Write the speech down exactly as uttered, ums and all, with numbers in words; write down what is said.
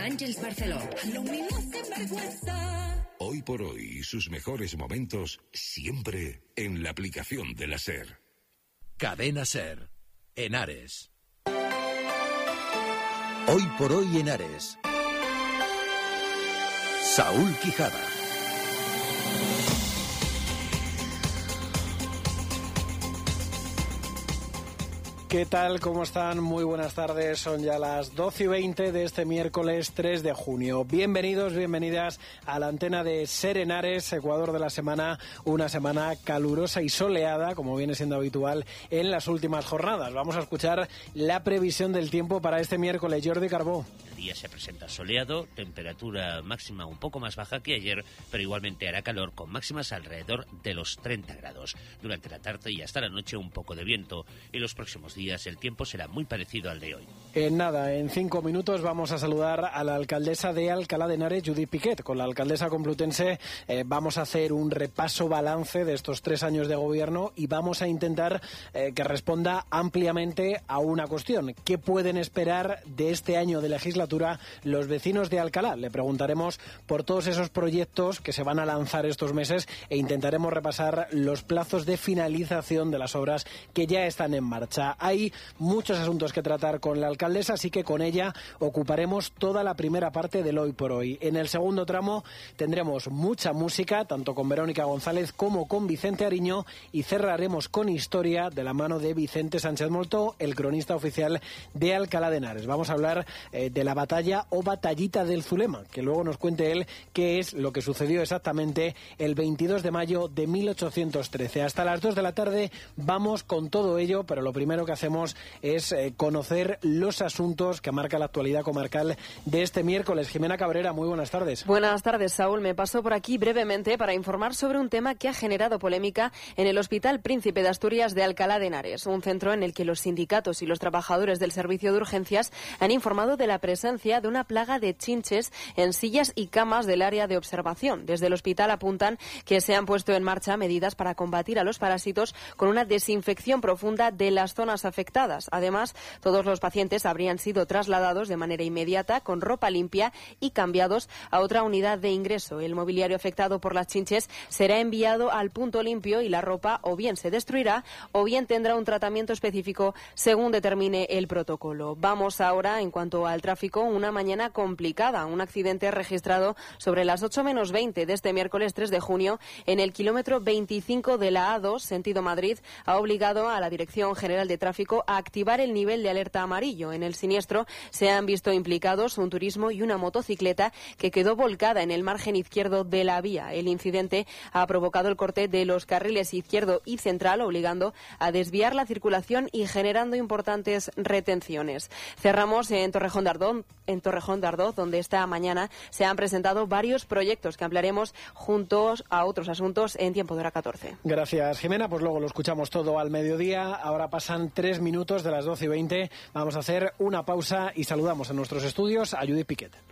Àngels Barceló. Lo mismo sin vergüenza. Hoy por hoy, sus mejores momentos siempre en la aplicación de la SER. Cadena SER. Henares. Hoy por hoy Henares. Saúl Quijada. ¿Qué tal? ¿Cómo están? Muy buenas tardes. Son ya las doce y veinte de este miércoles tres de junio. Bienvenidos, bienvenidas a la antena de SER Henares, Ecuador de la semana. Una semana calurosa y soleada, como viene siendo habitual en las últimas jornadas. Vamos a escuchar la previsión del tiempo para este miércoles. Jordi Carbó. El día se presenta soleado, temperatura máxima un poco más baja que ayer, pero igualmente hará calor con máximas alrededor de los treinta grados. Durante la tarde y hasta la noche un poco de viento. Y los próximos días el tiempo será muy parecido al de hoy. En nada, en cinco minutos vamos a saludar a la alcaldesa de Alcalá de Henares, Judith Piquet. Con la alcaldesa complutense eh, vamos a hacer un repaso balance de estos tres años de gobierno y vamos a intentar eh, que responda ampliamente a una cuestión. ¿Qué pueden esperar de este año de legislatura los vecinos de Alcalá? Le preguntaremos por todos esos proyectos que se van a lanzar estos meses e intentaremos repasar los plazos de finalización de las obras que ya están en marcha. Hay muchos asuntos que tratar con la alcaldesa, así que con ella ocuparemos toda la primera parte del Hoy por Hoy. En el segundo tramo tendremos mucha música, tanto con Verónica González como con Vicente Ariño, y cerraremos con historia de la mano de Vicente Sánchez Moltó, el cronista oficial de Alcalá de Henares. Vamos a hablar eh, de la batalla o batallita del Zulema, que luego nos cuente él qué es lo que sucedió exactamente el veintidós de mayo de mil ochocientos trece. Hasta las dos de la tarde vamos con todo ello, pero lo primero que hacemos es eh, conocer los asuntos que marca la actualidad comarcal de este miércoles. Jimena Cabrera, muy buenas tardes. Buenas tardes, Saúl. Me paso por aquí brevemente para informar sobre un tema que ha generado polémica en el Hospital Príncipe de Asturias de Alcalá de Henares, un centro en el que los sindicatos y los trabajadores del servicio de urgencias han informado de la presencia de una plaga de chinches en sillas y camas del área de observación. Desde el hospital apuntan que se han puesto en marcha medidas para combatir a los parásitos con una desinfección profunda de las zonas afectadas. Además, todos los pacientes habrían sido trasladados de manera inmediata con ropa limpia y cambiados a otra unidad de ingreso. El mobiliario afectado por las chinches será enviado al punto limpio y la ropa o bien se destruirá o bien tendrá un tratamiento específico según determine el protocolo. Vamos ahora, en cuanto al tráfico, una mañana complicada. Un accidente registrado sobre las ocho menos veinte de este miércoles tres de junio en el kilómetro veinticinco de la A dos, sentido Madrid, ha obligado a la Dirección General de Tráfico a activar el nivel de alerta amarillo. En el siniestro se han visto implicados un turismo y una motocicleta que quedó volcada en el margen izquierdo de la vía. El incidente ha provocado el corte de los carriles izquierdo y central, obligando a desviar la circulación y generando importantes retenciones. Cerramos en Torrejón de Ardoz, en Torrejón de Ardoz, donde esta mañana se han presentado varios proyectos que ampliaremos juntos a otros asuntos en tiempo de hora catorce. Gracias, Jimena. Pues luego lo escuchamos todo al mediodía. Ahora pasan tres minutos de las doce y veinte. Vamos a hacer una pausa y saludamos en nuestros estudios a Judith Piquet.